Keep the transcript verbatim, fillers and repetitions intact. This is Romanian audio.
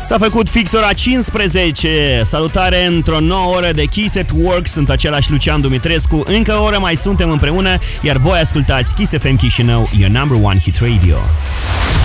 S-a făcut fix ora cincisprezece. Salutare într-o nouă oră de Kiss at Work. Sunt același Lucian Dumitrescu. Încă o oră mai suntem împreună, iar voi ascultați Kiss F M Chișinău, your number one hit radio.